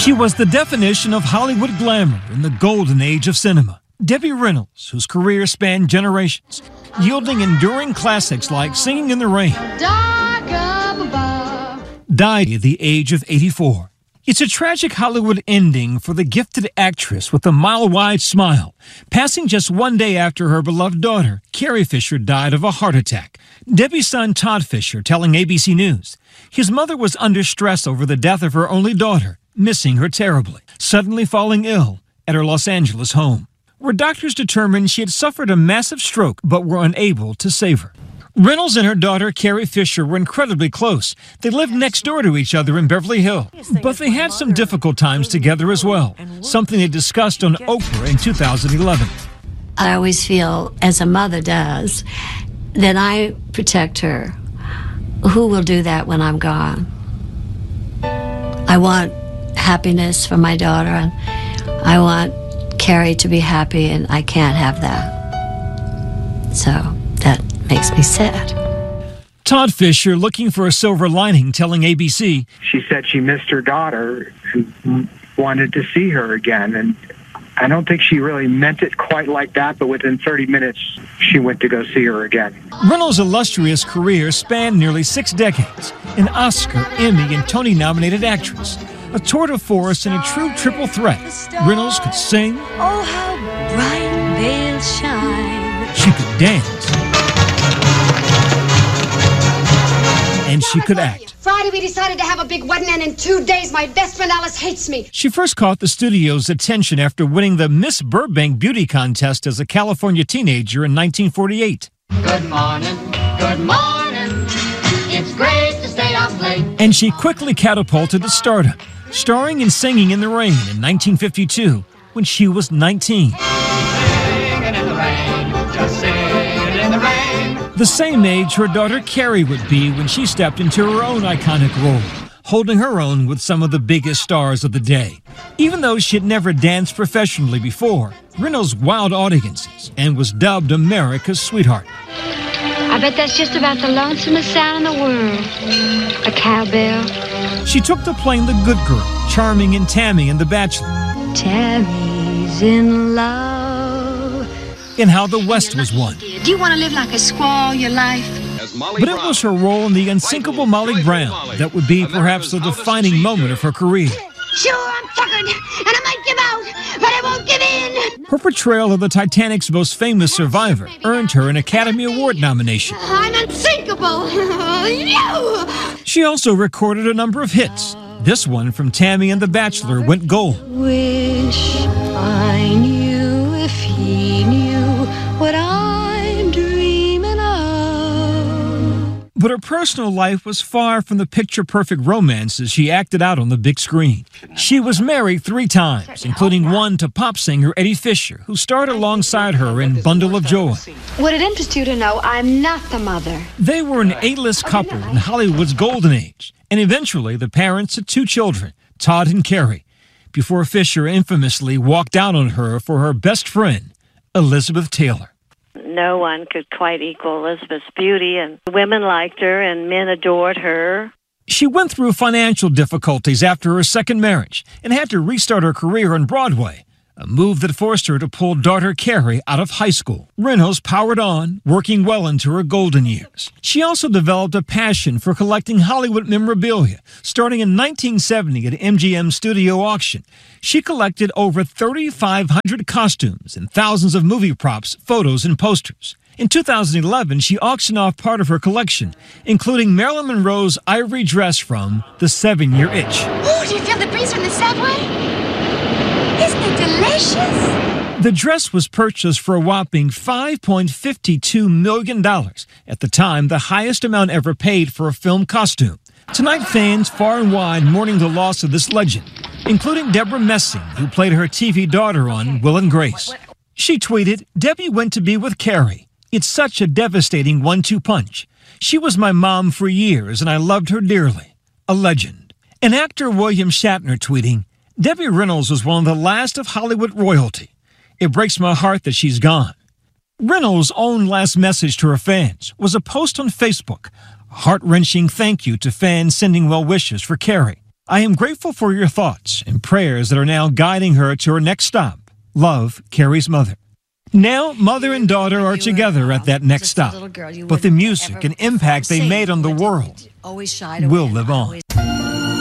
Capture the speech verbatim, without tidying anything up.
She was the definition of Hollywood glamour in the golden age of cinema. Debbie Reynolds, whose career spanned generations, yielding enduring classics like Singing in the Rain, died at the age of eighty-four. It's a tragic Hollywood ending for the gifted actress with a mile-wide smile, passing just one day after her beloved daughter, Carrie Fisher, died of a heart attack. Debbie's son, Todd Fisher, telling A B C News, his mother was under stress over the death of her only daughter, missing her terribly, suddenly falling ill at her Los Angeles home, where doctors determined she had suffered a massive stroke but were unable to save her. Reynolds and her daughter, Carrie Fisher, were incredibly close. They lived next door to each other in Beverly Hills. But they had some difficult times together as well, something they discussed on Oprah in two thousand eleven. I always feel, as a mother does, that I protect her. Who will do that when I'm gone? I want happiness for my daughter, and I want Carrie to be happy, and I can't have that. So that makes me sad. Todd Fisher, looking for a silver lining, telling A B C, she said she missed her daughter and wanted to see her again. And I don't think she really meant it quite like that, but within thirty minutes, she went to go see her again. Reynolds' illustrious career spanned nearly six decades. An Oscar, Emmy, and Tony-nominated actress. A tour de force and a true triple threat. Reynolds could sing. Oh, how bright they'll shine. She could dance. And she could act. Friday we decided to have a big wedding, and in two days my best friend Alice hates me. She first caught the studio's attention after winning the Miss Burbank Beauty Contest as a California teenager in nineteen forty-eight. Good morning, good morning. It's great to stay up late. And she quickly catapulted to stardom, starring in Singing in the Rain in nineteen fifty-two when she was nineteen. Singing in the rain, just singing in the rain. The same age her daughter Carrie would be when she stepped into her own iconic role, holding her own with some of the biggest stars of the day. Even though she had never danced professionally before, Reynolds wowed audiences and was dubbed America's sweetheart. I bet that's just about the lonesomest sound in the world. A cowbell. She took to playing the good girl, charming in Tammy and The Bachelor. Tammy's in love. And How the West Was Won. Do you want to live like a squaw all your life? But it was her role in the unsinkable Molly Brown that would be perhaps the defining moment of her career. Sure, I'm tuckered, and I might give out, but I won't give in. Her portrayal of the Titanic's most famous survivor earned her an Academy Award nomination. I'm unsinkable. You! She also recorded a number of hits. This one from Tammy and The Bachelor went gold. Wish I knew if he knew what I'm dreaming of. But her personal life was far from the picture-perfect romances she acted out on the big screen. She was married three times, including one to pop singer Eddie Fisher, who starred alongside her in Bundle of Joy. Would it interest you to know I'm not the mother? They were an A-list couple in Hollywood's golden age, and eventually the parents of two children, Todd and Carrie, before Fisher infamously walked out on her for her best friend, Elizabeth Taylor. No one could quite equal Elizabeth's beauty, and women liked her and men adored her. She went through financial difficulties after her second marriage and had to restart her career on Broadway, a move that forced her to pull daughter Carrie out of high school. Reynolds powered on, working well into her golden years. She also developed a passion for collecting Hollywood memorabilia. Starting in nineteen seventy at M G M Studio Auction, she collected over thirty-five hundred costumes and thousands of movie props, photos, and posters. In two thousand eleven, she auctioned off part of her collection, including Marilyn Monroe's ivory dress from The Seven-Year Itch. Ooh, do you feel the breeze from the subway? Isn't it delicious? The dress was purchased for a whopping five point five two million dollars, at the time the highest amount ever paid for a film costume. Tonight, fans far and wide mourning the loss of this legend, including Deborah Messing, who played her T V daughter on Will and Grace. She tweeted, "Debbie went to be with Carrie. It's such a devastating one two punch. She was my mom for years, and I loved her dearly. A legend." And actor William Shatner tweeting, "Debbie Reynolds was one of the last of Hollywood royalty. It breaks my heart that she's gone." Reynolds' own last message to her fans was a post on Facebook, a heart-wrenching thank you to fans sending well wishes for Carrie. I am grateful for your thoughts and prayers that are now guiding her to her next stop. Love, Carrie's mother. Now, mother and daughter are together at that next stop, but the music and impact they made on the world will live on.